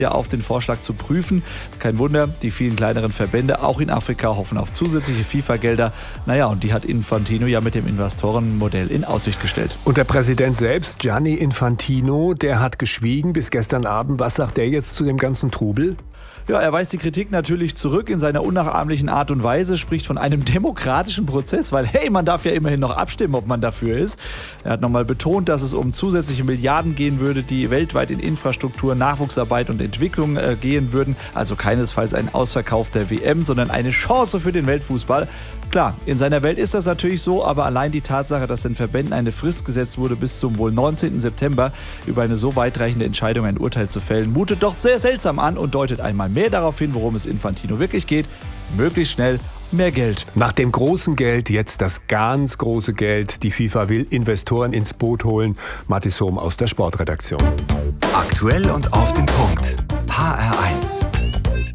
auf, den Vorschlag zu prüfen. Kein Wunder, die vielen kleineren Verbände, auch in Afrika, hoffen auf zusätzliche FIFA-Gelder. Naja, und die hat Infantino ja mit dem Investorenmodell in Aussicht gestellt. Und der Präsident selbst, Gianni Infantino, der hat geschwiegen bis gestern Abend. Was sagt der jetzt zu dem ganzen Trubel? Ja, er weist die Kritik natürlich zurück in seiner unnachahmlichen Art und Weise, spricht von einem demokratischen Prozess, weil hey, man darf ja immerhin noch abstimmen, ob man dafür ist. Er hat nochmal betont, dass es um zusätzliche Milliarden gehen würde, die weltweit in Infrastruktur, Nachwuchsarbeit und Entwicklung gehen würden. Also keinesfalls ein Ausverkauf der WM, sondern eine Chance für den Weltfußball. Klar, in seiner Welt ist das natürlich so, aber allein die Tatsache, dass den Verbänden eine Frist gesetzt wurde, bis zum wohl 19. September über eine so weitreichende Entscheidung ein Urteil zu fällen, mutet doch sehr seltsam an und deutet einmal mehr darauf hin, worum es Infantino wirklich geht. Möglichst schnell mehr Geld. Nach dem großen Geld jetzt das ganz große Geld. Die FIFA will Investoren ins Boot holen. Mathis Hohm aus der Sportredaktion. Aktuell und auf den Punkt.